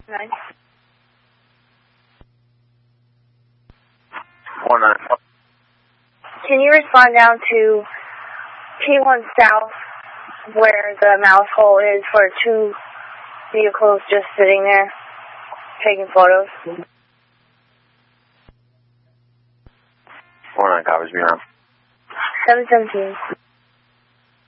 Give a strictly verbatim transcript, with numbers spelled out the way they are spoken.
Nine. Four nine. Can you respond down to P one South, where the mouse hole is for two vehicles just sitting there taking photos? Four nine copies, be around. seven seventeen.